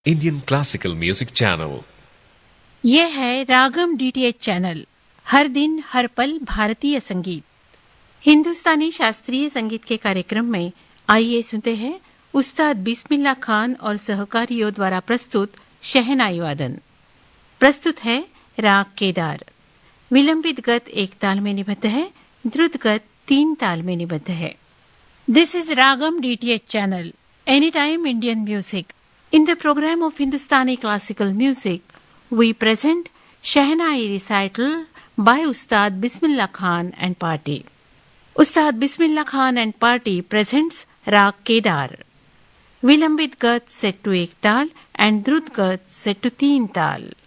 Indian Classical Music Channel। यह है रागम DTH channel. हर दिन हर पल भारतीय संगीत, हिंदुस्तानी शास्त्रीय संगीत के कार्यक्रम में आइए सुनते हैं उस्ताद बिस्मिल्लाह खान और सहकारियों द्वारा प्रस्तुत शहनाई वादन। प्रस्तुत है राग केदार। विलंबित गत एक ताल में निबद्ध है, द्रुत गत 3 ताल में निबद्ध है। This is ragam DTH channel, any time Indian music. In the program of Hindustani classical music, we present Shehnai recital by Ustad Bismillah Khan and Party. Ustad Bismillah Khan and Party presents Rag Kedar. Vilambit Gat set to 1 tal and Drut Gat set to 3 tal.